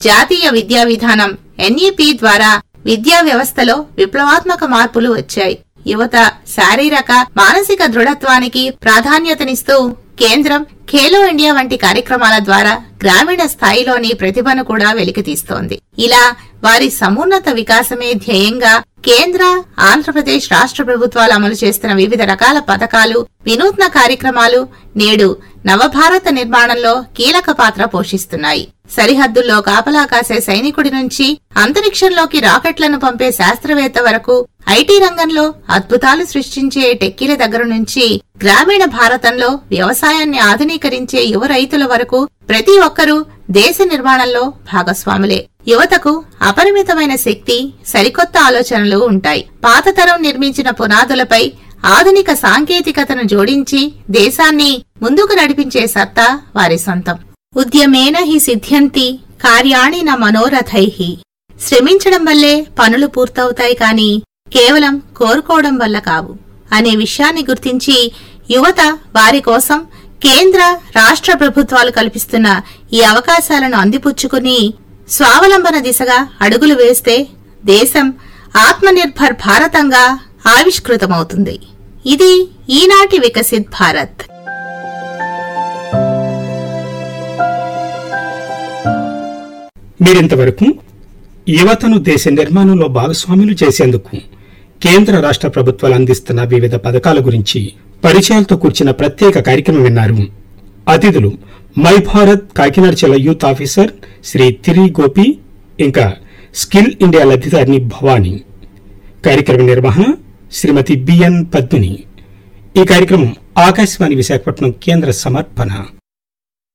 జాతీయ విద్యా విధానం NEP ద్వారా విద్యా వ్యవస్థలో విప్లవాత్మక మార్పులు వచ్చాయి. యువత శారీరక మానసిక దృఢత్వానికి ప్రాధాన్యతనిస్తూ కేంద్రం ఖేలో ఇండియా వంటి కార్యక్రమాల ద్వారా గ్రామీణ స్థాయిలోని ప్రతిభను కూడా వెలికితీస్తోంది. ఇలా వారి సమున్నత వికాసమే ధ్యేయంగా కేంద్ర, ఆంధ్రప్రదేశ్ రాష్ట్ర ప్రభుత్వాలు అమలు చేస్తున్న వివిధ రకాల పథకాలు, వినూత్న కార్యక్రమాలు నేడు నవభారత నిర్మాణంలో కీలక పాత్ర పోషిస్తున్నాయి. సరిహద్దుల్లో కాపలా కాసే సైనికుడి నుంచి అంతరిక్షంలోకి రాకెట్లను పంపే శాస్త్రవేత్త వరకు, IT రంగంలో అద్భుతాలు సృష్టించే టెక్కీల దగ్గర నుంచి గ్రామీణ భారతంలో వ్యవసాయాన్ని ఆధునీకరించే యువ రైతుల వరకు ప్రతి ఒక్కరూ దేశ నిర్మాణంలో భాగస్వాములే. యువతకు అపరిమితమైన శక్తి, సరికొత్త ఆలోచనలు ఉంటాయి. పాత తరం నిర్మించిన పునాదులపై ఆధునిక సాంకేతికతను జోడించి దేశాన్ని ముందుకు నడిపించే సత్తా వారి సొంతం. ఉద్యమేన హి సిద్ధ్యంతి కార్యాణి న మనోరథైః. శ్రమించడం వల్లే పనులు పూర్తవుతాయి కాని కేవలం కోరుకోవడం వల్ల కావు అనే విషయాన్ని గుర్తించి యువత వారి కోసం కేంద్ర, రాష్ట్ర ప్రభుత్వాలు కల్పిస్తున్న ఈ అవకాశాలను అందిపుచ్చుకుని స్వావలంబన దిశగా అడుగులు వేస్తే దేశం ఆత్మనిర్భర్ భారతంగా ఆవిష్కృతమవుతుంది. ఇది ఈనాటి వికసిత్ భారత్. మీరింతవరకు యువతను దేశ నిర్మాణంలో భాగస్వాములు చేసేందుకు కేంద్ర, రాష్ట్ర ప్రభుత్వాలు అందిస్తున్న వివిధ పథకాల గురించి పరిచయాలతో కూర్చిన ప్రత్యేక కార్యక్రమం విన్నారు. అతిథులు మై భారత్ కాకినాడ జిల్లా యూత్ ఆఫీసర్ శ్రీ తిరి గోపి, ఇంకా స్కిల్ ఇండియా లబ్ధిదారిని భవానీ. కార్యక్రమ నిర్వహణ శ్రీమతి బిఎన్ పద్మిని. ఈ కార్యక్రమం ఆకాశవాణి విశాఖపట్నం కేంద్ర సమర్పణ.